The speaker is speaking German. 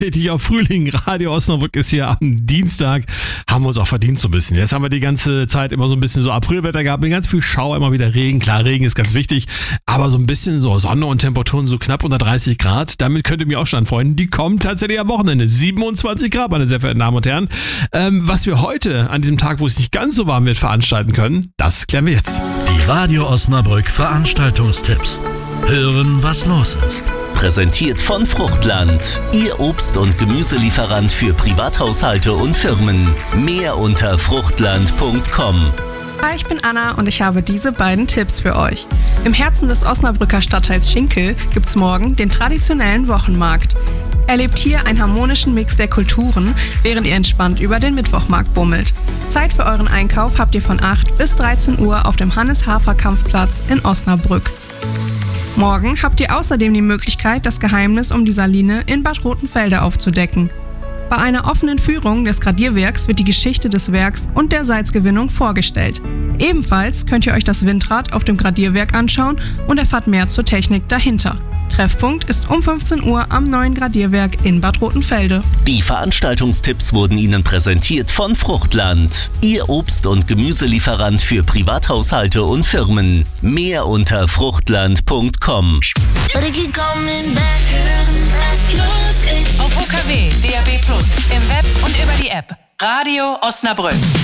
Richtig auf Frühling. Radio Osnabrück ist hier am Dienstag. Haben wir uns auch verdient so ein bisschen. Jetzt haben wir die ganze Zeit immer so ein bisschen so Aprilwetter gehabt mit ganz viel Schauer, immer wieder Regen. Klar, Regen ist ganz wichtig, aber so ein bisschen so Sonne und Temperaturen so knapp unter 30 Grad. Damit könnt ihr mich auch schon anfreunden. Die kommen tatsächlich am Wochenende. 27 Grad, meine sehr verehrten Damen und Herren. Was wir heute an diesem Tag, wo es nicht ganz so warm wird, veranstalten können, das klären wir jetzt. Die Radio Osnabrück Veranstaltungstipps. Hören, was los ist. Präsentiert von Fruchtland, Ihr Obst- und Gemüselieferant für Privathaushalte und Firmen. Mehr unter fruchtland.com. Hi, ich bin Anna und ich habe diese beiden Tipps für euch. Im Herzen des Osnabrücker Stadtteils Schinkel gibt's morgen den traditionellen Wochenmarkt. Erlebt hier einen harmonischen Mix der Kulturen, während ihr entspannt über den Mittwochmarkt bummelt. Zeit für euren Einkauf habt ihr von 8 bis 13 Uhr auf dem Hannes-Hafer-Kampfplatz in Osnabrück. Morgen habt ihr außerdem die Möglichkeit, das Geheimnis um die Saline in Bad Rotenfelde aufzudecken. Bei einer offenen Führung des Gradierwerks wird die Geschichte des Werks und der Salzgewinnung vorgestellt. Ebenfalls könnt ihr euch das Windrad auf dem Gradierwerk anschauen und erfahrt mehr zur Technik dahinter. Treffpunkt ist um 15 Uhr am neuen Gradierwerk in Bad Rotenfelde. Die Veranstaltungstipps wurden Ihnen präsentiert von Fruchtland, Ihr Obst- und Gemüselieferant für Privathaushalte und Firmen. Mehr unter fruchtland.com. Auf UKW, DAB+, im Web und über die App. Radio Osnabrück.